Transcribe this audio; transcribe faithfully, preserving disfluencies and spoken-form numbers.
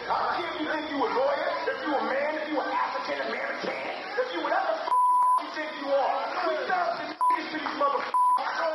I don't care if you think you a lawyer, if you a man,